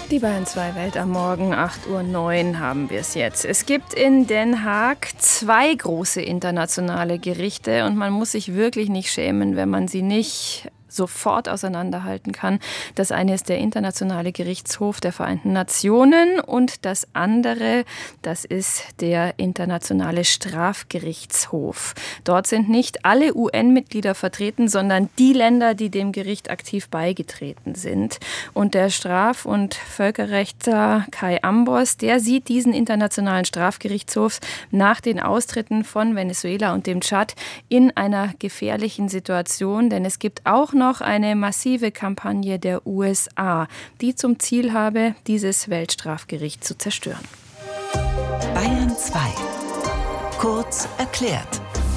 Die Bayern 2 Welt am Morgen, 8:09 Uhr haben wir es jetzt. Es gibt in Den Haag 2 große internationale Gerichte und man muss sich wirklich nicht schämen, wenn man sie nicht sofort auseinanderhalten kann. Das eine ist der Internationale Gerichtshof der Vereinten Nationen und das andere, das ist der Internationale Strafgerichtshof. Dort sind nicht alle UN-Mitglieder vertreten, sondern die Länder, die dem Gericht aktiv beigetreten sind. Und der Straf- und Völkerrechtler Kai Ambos, der sieht diesen Internationalen Strafgerichtshof nach den Austritten von Venezuela und dem Tschad in einer gefährlichen Situation, denn es gibt auch noch eine massive Kampagne der USA, die zum Ziel habe, dieses Weltstrafgericht zu zerstören. Bayern 2. Kurz erklärt.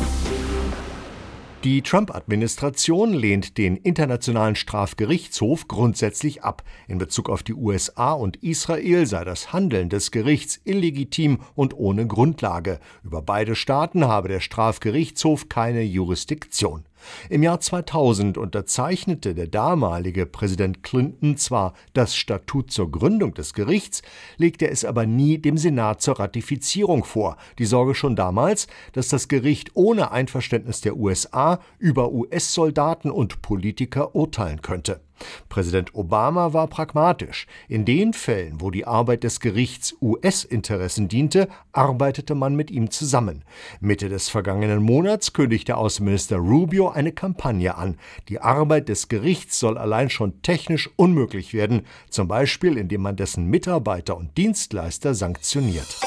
Die Trump-Administration lehnt den Internationalen Strafgerichtshof grundsätzlich ab. In Bezug auf die USA und Israel sei das Handeln des Gerichts illegitim und ohne Grundlage. Über beide Staaten habe der Strafgerichtshof keine Jurisdiktion. Im Jahr 2000 unterzeichnete der damalige Präsident Clinton zwar das Statut zur Gründung des Gerichts, legte es aber nie dem Senat zur Ratifizierung vor. Die Sorge schon damals, dass das Gericht ohne Einverständnis der USA über US-Soldaten und Politiker urteilen könnte. Präsident Obama war pragmatisch. In den Fällen, wo die Arbeit des Gerichts US-Interessen diente, arbeitete man mit ihm zusammen. Mitte des vergangenen Monats kündigte Außenminister Rubio eine Kampagne an. Die Arbeit des Gerichts soll allein schon technisch unmöglich werden, zum Beispiel indem man dessen Mitarbeiter und Dienstleister sanktioniert.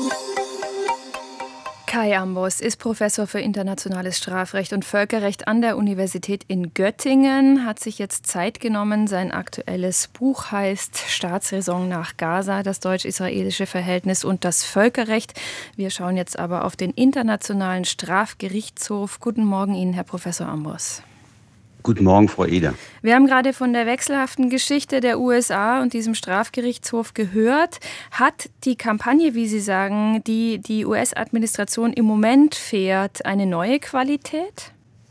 Kai Ambos ist Professor für internationales Strafrecht und Völkerrecht an der Universität in Göttingen, hat sich jetzt Zeit genommen. Sein aktuelles Buch heißt Staatsräson nach Gaza, das deutsch-israelische Verhältnis und das Völkerrecht. Wir schauen jetzt aber auf den Internationalen Strafgerichtshof. Guten Morgen Ihnen, Herr Professor Ambos. Guten Morgen, Frau Eder. Wir haben gerade von der wechselhaften Geschichte der USA und diesem Strafgerichtshof gehört. Hat die Kampagne, wie Sie sagen, die US-Administration im Moment fährt, eine neue Qualität?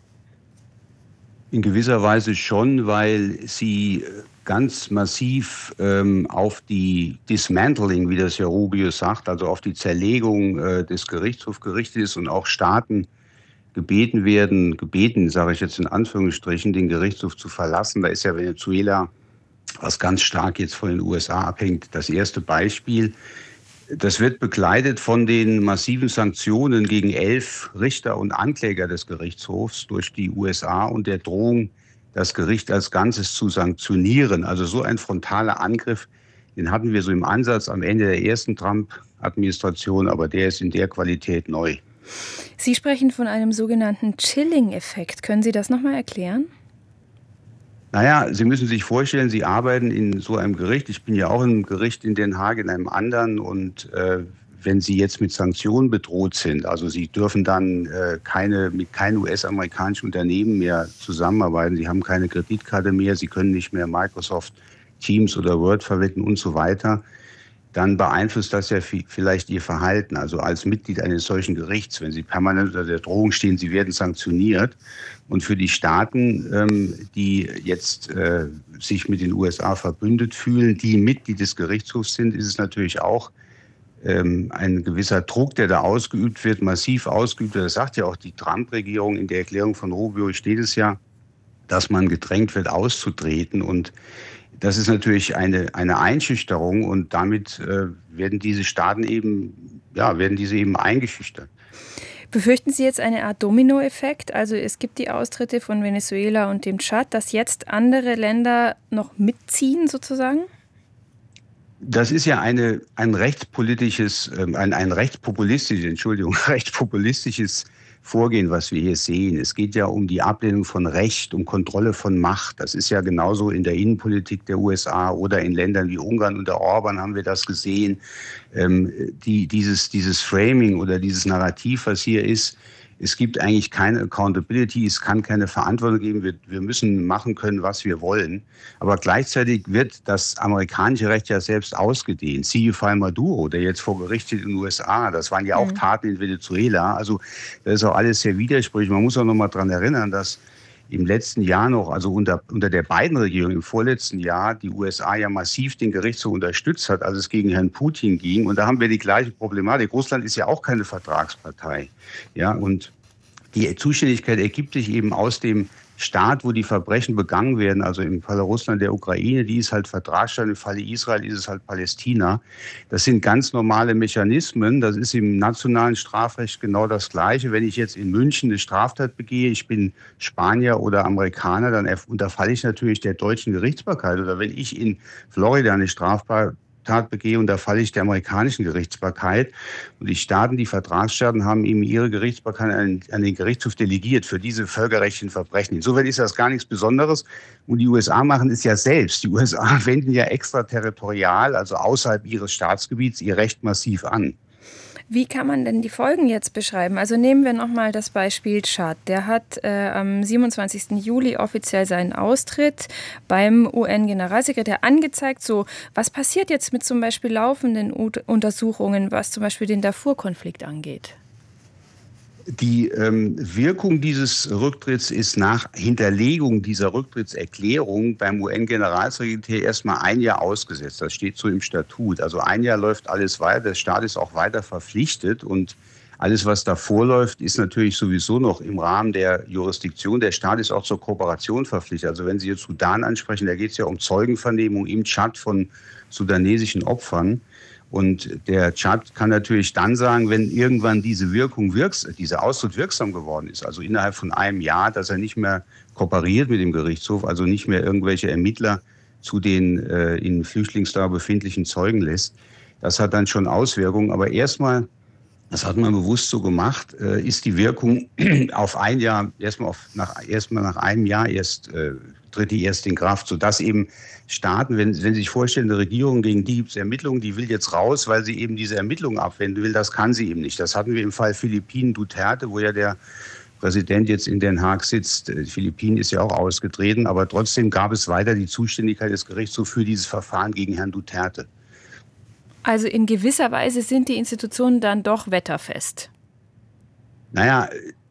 In gewisser Weise schon, weil sie ganz massiv auf die Dismantling, wie das ja Rubio sagt, also auf die Zerlegung des Gerichtshofs gerichtet ist und auch Staaten gebeten, sage ich jetzt in Anführungsstrichen, den Gerichtshof zu verlassen. Da ist ja Venezuela, was ganz stark jetzt von den USA abhängt, das erste Beispiel. Das wird begleitet von den massiven Sanktionen gegen 11 Richter und Ankläger des Gerichtshofs durch die USA und der Drohung, das Gericht als Ganzes zu sanktionieren. Also so ein frontaler Angriff, den hatten wir so im Ansatz am Ende der ersten Trump-Administration, aber der ist in der Qualität neu. Sie sprechen von einem sogenannten Chilling-Effekt. Können Sie das nochmal erklären? Naja, Sie müssen sich vorstellen, Sie arbeiten in so einem Gericht. Ich bin ja auch im Gericht in Den Haag, in einem anderen. Und wenn Sie jetzt mit Sanktionen bedroht sind, also Sie dürfen dann mit keinem US-amerikanischen Unternehmen mehr zusammenarbeiten. Sie haben keine Kreditkarte mehr. Sie können nicht mehr Microsoft Teams oder Word verwenden und so weiter. Dann beeinflusst das ja vielleicht Ihr Verhalten. Also als Mitglied eines solchen Gerichts, wenn Sie permanent unter der Drohung stehen, Sie werden sanktioniert. Und für die Staaten, die jetzt sich mit den USA verbündet fühlen, die Mitglied des Gerichtshofs sind, ist es natürlich auch ein gewisser Druck, der da ausgeübt wird, massiv ausgeübt wird. Das sagt ja auch die Trump-Regierung. In der Erklärung von Rubio steht es ja, dass man gedrängt wird, auszutreten. Und das ist natürlich eine Einschüchterung und damit werden diese Staaten eben eingeschüchtert. Befürchten Sie jetzt eine Art Dominoeffekt? Also es gibt die Austritte von Venezuela und dem Tschad, dass jetzt andere Länder noch mitziehen sozusagen? Das ist ja ein rechtspopulistisches Vorgehen, was wir hier sehen. Es geht ja um die Ablehnung von Recht, um Kontrolle von Macht. Das ist ja genauso in der Innenpolitik der USA oder in Ländern wie Ungarn unter Orban haben wir das gesehen. Dieses Framing oder dieses Narrativ, was hier ist, es gibt eigentlich keine Accountability, es kann keine Verantwortung geben. Wir müssen machen können, was wir wollen. Aber gleichzeitig wird das amerikanische Recht ja selbst ausgedehnt. Siehe Fall Maduro, der jetzt vor Gericht steht in den USA. Das waren ja auch Taten in Venezuela. Also das ist auch alles sehr widersprüchlich. Man muss auch noch mal daran erinnern, dass im letzten Jahr noch, also unter der Biden-Regierung im vorletzten Jahr, die USA ja massiv den Gerichtshof unterstützt hat, als es gegen Herrn Putin ging. Und da haben wir die gleiche Problematik. Russland ist ja auch keine Vertragspartei. Ja, und die Zuständigkeit ergibt sich eben aus dem Staat, wo die Verbrechen begangen werden, also im Falle Russland, der Ukraine, die ist halt Vertragsstaat, im Falle Israel ist es halt Palästina. Das sind ganz normale Mechanismen, das ist im nationalen Strafrecht genau das Gleiche. Wenn ich jetzt in München eine Straftat begehe, ich bin Spanier oder Amerikaner, dann unterfalle ich natürlich der deutschen Gerichtsbarkeit. Oder wenn ich in Florida eine Straftat begehe, unterfalle ich der amerikanischen Gerichtsbarkeit. Und die Staaten, die Vertragsstaaten, haben eben ihre Gerichtsbarkeit an den Gerichtshof delegiert für diese völkerrechtlichen Verbrechen. Insofern ist das gar nichts Besonderes. Und die USA machen es ja selbst. Die USA wenden ja extraterritorial, also außerhalb ihres Staatsgebiets, ihr Recht massiv an. Wie kann man denn die Folgen jetzt beschreiben? Also nehmen wir nochmal das Beispiel Tschad. Der hat am 27. Juli offiziell seinen Austritt beim UN-Generalsekretär angezeigt. So, was passiert jetzt mit zum Beispiel laufenden Untersuchungen, was zum Beispiel den Darfur-Konflikt angeht? Die Wirkung dieses Rücktritts ist nach Hinterlegung dieser Rücktrittserklärung beim UN-Generalsekretär erstmal 1 Jahr ausgesetzt. Das steht so im Statut. Also 1 Jahr läuft alles weiter. Der Staat ist auch weiter verpflichtet. Und alles, was davor läuft, ist natürlich sowieso noch im Rahmen der Jurisdiktion. Der Staat ist auch zur Kooperation verpflichtet. Also wenn Sie jetzt Sudan ansprechen, da geht es ja um Zeugenvernehmung im Tschad von sudanesischen Opfern. Und der Tschad kann natürlich dann sagen, wenn irgendwann dieser Austritt wirksam geworden ist, also innerhalb von 1 Jahr, dass er nicht mehr kooperiert mit dem Gerichtshof, also nicht mehr irgendwelche Ermittler zu den in Flüchtlingslager befindlichen Zeugen lässt. Das hat dann schon Auswirkungen. Aber erstmal, das hat man bewusst so gemacht, ist die Wirkung auf 1 Jahr, erstmal nach 1 Jahr tritt die erst in Kraft, sodass eben Staaten, wenn Sie sich vorstellen, eine Regierung, gegen die gibt es Ermittlungen, die will jetzt raus, weil sie eben diese Ermittlungen abwenden will, das kann sie eben nicht. Das hatten wir im Fall Philippinen, Duterte, wo ja der Präsident jetzt in Den Haag sitzt. Philippinen ist ja auch ausgetreten, aber trotzdem gab es weiter die Zuständigkeit des Gerichtshofs für dieses Verfahren gegen Herrn Duterte. Also in gewisser Weise sind die Institutionen dann doch wetterfest. Naja,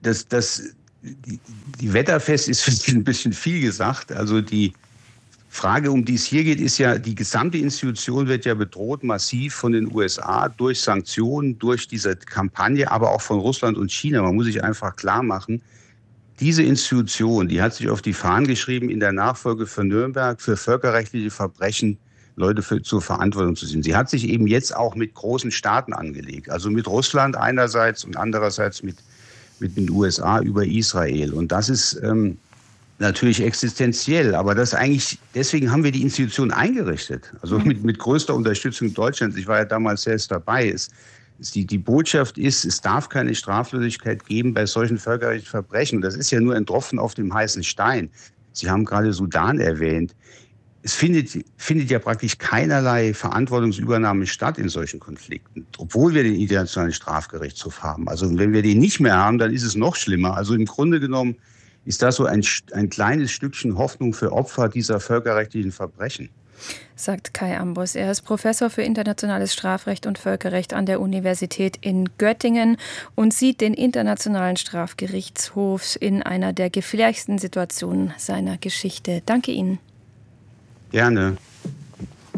die wetterfest ist vielleicht ein bisschen viel gesagt. Also die Frage, um die es hier geht, ist ja, die gesamte Institution wird ja bedroht massiv von den USA durch Sanktionen, durch diese Kampagne, aber auch von Russland und China. Man muss sich einfach klar machen, diese Institution, die hat sich auf die Fahnen geschrieben, in der Nachfolge von Nürnberg für völkerrechtliche Verbrechen Leute zur Verantwortung zu ziehen. Sie hat sich eben jetzt auch mit großen Staaten angelegt, also mit Russland einerseits und andererseits mit den USA über Israel. Und das ist natürlich existenziell, aber deswegen haben wir die Institution eingerichtet, also mit größter Unterstützung Deutschlands. Ich war ja damals selbst dabei. Die Botschaft ist, es darf keine Straflosigkeit geben bei solchen völkerrechtlichen Verbrechen. Das ist ja nur ein Tropfen auf dem heißen Stein. Sie haben gerade Sudan erwähnt. Es findet ja praktisch keinerlei Verantwortungsübernahme statt in solchen Konflikten, obwohl wir den Internationalen Strafgerichtshof haben. Also wenn wir den nicht mehr haben, dann ist es noch schlimmer. Also im Grunde genommen ist das so ein kleines Stückchen Hoffnung für Opfer dieser völkerrechtlichen Verbrechen. Sagt Kai Ambros. Er ist Professor für internationales Strafrecht und Völkerrecht an der Universität in Göttingen und sieht den Internationalen Strafgerichtshof in einer der gefährlichsten Situationen seiner Geschichte. Danke Ihnen. Gerne.